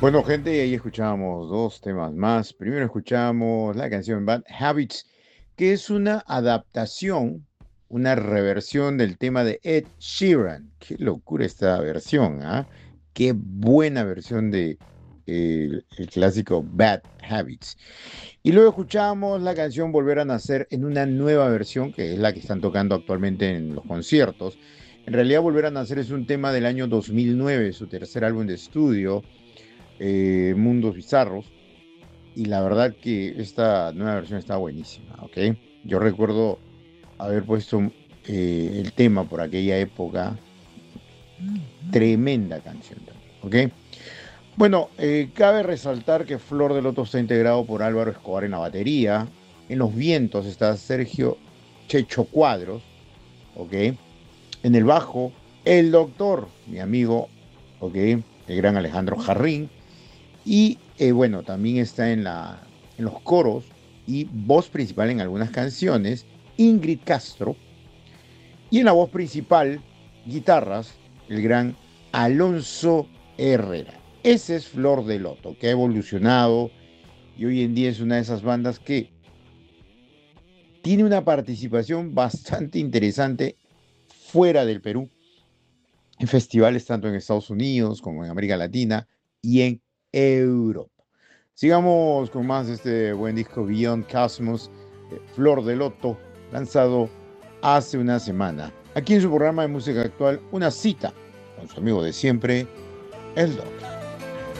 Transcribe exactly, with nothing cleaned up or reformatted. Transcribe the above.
Bueno, gente, y ahí escuchábamos dos temas más. Primero escuchamos la canción Bad Habits, que es una adaptación, una reversión del tema de Ed Sheeran. Qué locura esta versión, ¿ah? Qué buena versión de eh, el clásico Bad Habits. Y luego escuchamos la canción Volver a Nacer en una nueva versión, que es la que están tocando actualmente en los conciertos. En realidad, Volver a Nacer es un tema del año dos mil nueve, su tercer álbum de estudio, eh, Mundos Bizarros, y la verdad que esta nueva versión está buenísima, ¿ok? Yo recuerdo haber puesto eh, el tema por aquella época, tremenda canción también, ¿ok? Bueno, eh, cabe resaltar que Flor de Loto está integrado por Álvaro Escobar en la batería, en los vientos está Sergio Checho Cuadros, ¿ok? En el bajo, el doctor, mi amigo, ¿ok? El gran Alejandro Jarrín. Y eh, bueno, también está en, la, en los coros y voz principal en algunas canciones, Ingrid Castro. Y en la voz principal, guitarras, el gran Alonso Herrera. Ese es Flor de Loto, que ha evolucionado y hoy en día es una de esas bandas que tiene una participación bastante interesante fuera del Perú, en festivales tanto en Estados Unidos como en América Latina y en Europa. Sigamos con más de este buen disco Beyond Cosmos, eh, Flor de Loto, lanzado hace una semana. Aquí en su programa de música actual, una cita con su amigo de siempre, el Doc.